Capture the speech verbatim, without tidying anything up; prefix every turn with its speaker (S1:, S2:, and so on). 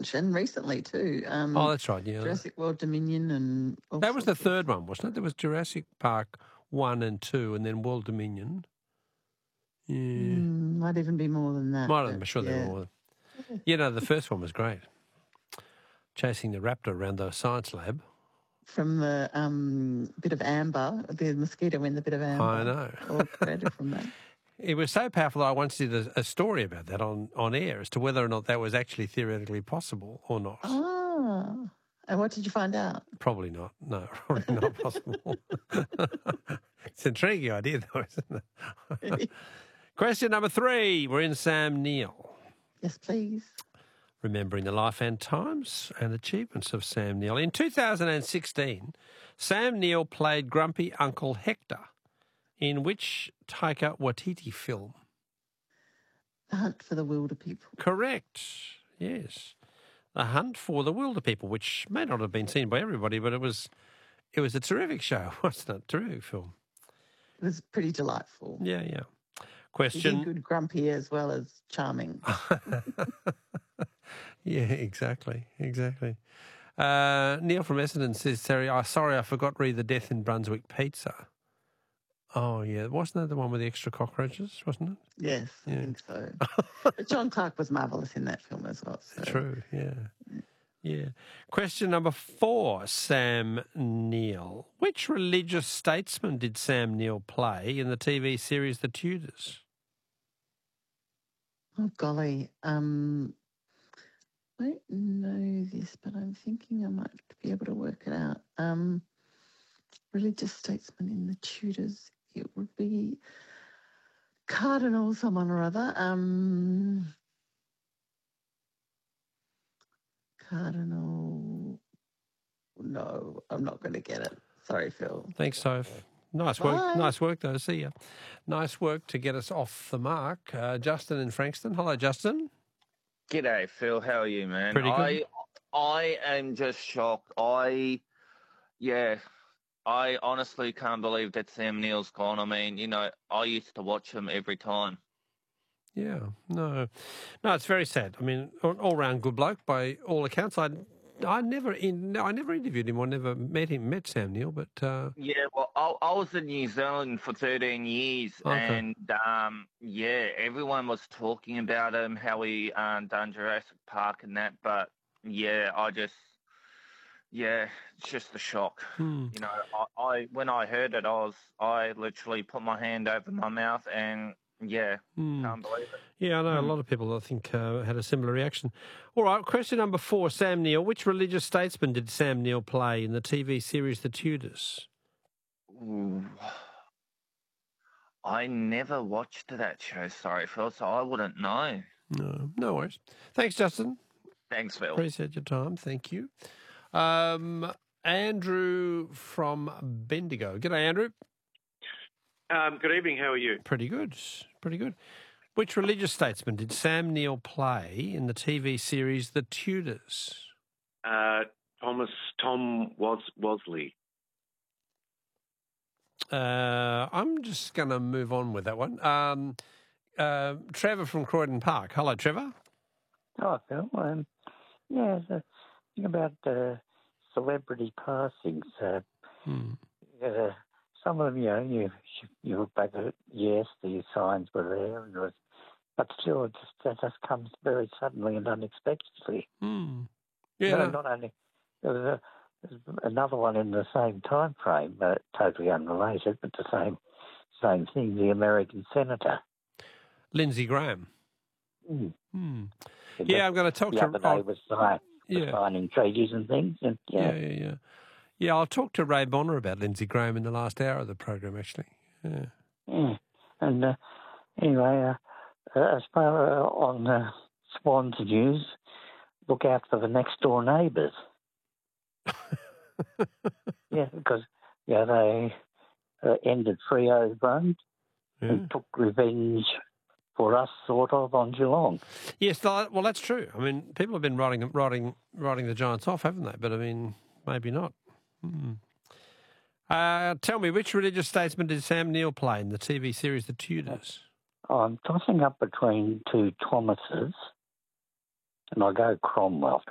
S1: bunch, and recently too. Um,
S2: Oh, that's right, yeah.
S1: Jurassic World Dominion and all
S2: That was the
S1: sorts of-
S2: third one, wasn't it? There was Jurassic Park one and two, and then World Dominion. Yeah.
S1: Mm, might even be more than that.
S2: Might
S1: but
S2: I'm sure
S1: yeah.
S2: there were more. You know, the first one was great. Chasing the raptor around the science lab.
S1: From the um, bit of amber, the mosquito in the bit of amber.
S2: I know.
S1: All created from that.
S2: It was so powerful that I once did a, a story about that on, on air as to whether or not that was actually theoretically possible or not.
S1: Ah. And what did you find out?
S2: Probably not. No, probably not possible. It's an intriguing idea, though, isn't it? Question number three. We're in Sam Neill.
S1: Yes, please.
S2: Remembering the life and times and achievements of Sam Neill. In two thousand sixteen, Sam Neill played Grumpy Uncle Hector in which Taika Waititi film?
S1: The Hunt for the Wilder People.
S2: Correct, yes. The Hunt for the Wilder People, which may not have been seen by everybody, but it was it was a terrific show, wasn't it? Terrific film.
S1: It was pretty delightful.
S2: Yeah, yeah.
S1: He
S2: Question.
S1: did good grumpy as well as charming.
S2: Yeah, exactly, exactly. Uh, Neil from Essendon says, Terry, oh, sorry, I forgot to read The Death in Brunswick Pizza. Oh, yeah. Wasn't that the one with the extra cockroaches, wasn't it?
S1: Yes,
S2: Yeah.
S1: I think so. But John Clark was marvellous in that film as well. So.
S2: True, yeah. Yeah. Question number four, Sam Neill. Which religious statesman did Sam Neill play in the T V series The Tudors?
S1: Oh, golly. Um, I don't know this, but I'm thinking I might be able to work it out. Um, religious statesman in the Tudors. It would be Cardinal someone or other. Um, Cardinal. No, I'm not going to get it. Sorry, Phil.
S2: Thanks, Soph. Nice work.
S1: Bye.
S2: Nice work, though. See ya. Nice work to get us off the mark. Uh, Justin in Frankston. Hello, Justin.
S3: G'day, Phil. How are you, man?
S2: Pretty good.
S3: I I am just shocked. I, yeah, I honestly can't believe that Sam Neill's gone. I mean, you know, I used to watch him every time.
S2: Yeah, no, no, it's very sad. I mean, all, all round good bloke by all accounts. I, I never, in, I never interviewed him. I never met him, met Sam Neill, but uh,
S3: Yeah, well, I, I was in New Zealand for thirteen years,
S2: Okay.
S3: and um, yeah, everyone was talking about him, how he um, done Jurassic Park and that. But yeah, I just, yeah, it's just a shock.
S2: hmm.
S3: You know, I, I when I heard it, I was, I literally put my hand over my mouth, and yeah,
S2: Hmm.
S3: can't believe it.
S2: Yeah, I know a
S3: Hmm.
S2: lot of people, I think, uh, had a similar reaction. All right, question number four, Sam Neill. Which religious statesman did Sam Neill play in the T V series The Tudors?
S3: Ooh. I never watched that show, sorry, Phil, so I wouldn't know.
S2: No, no worries. Thanks, Justin.
S3: Thanks, Phil.
S2: Appreciate your time. Thank you. Um, Andrew from Bendigo. G'day, Andrew.
S4: Um, good evening. How are you?
S2: Pretty good. Pretty good. Which religious statesman did Sam Neill play in the T V series The Tudors?
S4: Uh, Thomas Tom Was Wosley.
S2: Uh, I'm just going to move on with that one. Um, uh, Trevor from Croydon Park. Hello, Trevor.
S5: Oh, Phil. Um, yeah, the thing about uh, celebrity passings. Uh,
S2: Hmm.
S5: uh, some of them, you know, you you look back at it, yes, the signs were there, and it was, but still, it just, that just comes very suddenly and unexpectedly.
S2: Hmm. Yeah.
S5: no,
S2: no.
S5: not only there was, a, there was another one in the same time frame, uh, totally unrelated, but the same same thing. The American senator.
S2: Lindsey Graham.
S5: Mm.
S2: Hmm.
S5: The-
S2: Yeah, I'm going to talk
S5: the
S2: to.
S5: other day
S2: I'll-
S5: was like
S2: yeah.
S5: signing treaties and things, and
S2: yeah,
S5: yeah.
S2: yeah, yeah. Yeah, I'll talk to Ray Bonner about Lindsey Graham in the last hour of the program. Actually. Yeah.
S5: Yeah. And uh, anyway, uh, uh, as far uh, on uh, Swans News, look out for the next door neighbours. Yeah, because yeah, they uh, ended Freo's run
S2: Yeah.
S5: and took revenge for us, sort of, on Geelong.
S2: Yes, tha- well, that's true. I mean, people have been writing, writing, writing the Giants off, haven't they? But I mean, maybe not. Hmm. Uh, tell me, which religious statesman did Sam Neill play in the T V series The Tudors?
S5: I'm tossing up between two Thomases, and I go Cromwell.